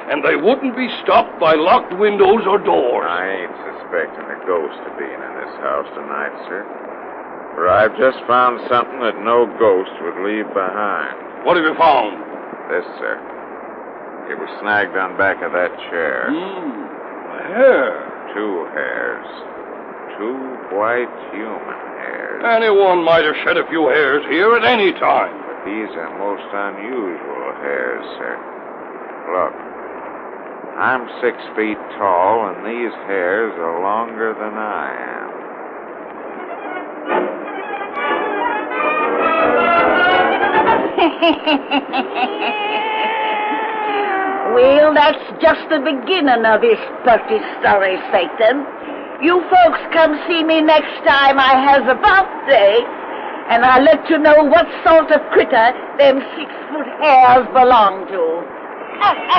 and they wouldn't be stopped by locked windows or doors. I ain't suspecting a ghost of being in this house tonight, sir. For I've just found something that no ghost would leave behind. What have you found? This, sir. It was snagged on back of that chair. A hair. 2 hairs. 2 white human hairs. Anyone might have shed a few hairs here at any time. But these are most unusual hairs, sir. Look. I'm 6 feet tall, and these hairs are longer than I am. Well, that's just the beginning of his pretty story, Satan. You folks come see me next time I has a birthday, and I'll let you know what sort of critter them 6-foot hairs belong to.